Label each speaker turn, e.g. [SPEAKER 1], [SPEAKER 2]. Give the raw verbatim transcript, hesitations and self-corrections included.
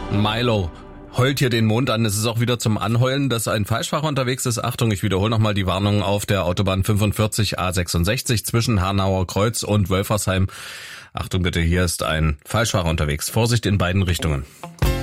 [SPEAKER 1] Milo heult hier den Mond an. Es ist auch wieder zum Anheulen, dass ein Falschfahrer unterwegs ist. Achtung, ich wiederhole nochmal die Warnung auf der Autobahn fünfundvierzig A sechsundsechzig zwischen Hanauer Kreuz und Wölfersheim. Achtung bitte, hier ist ein Falschfahrer unterwegs. Vorsicht in beiden Richtungen.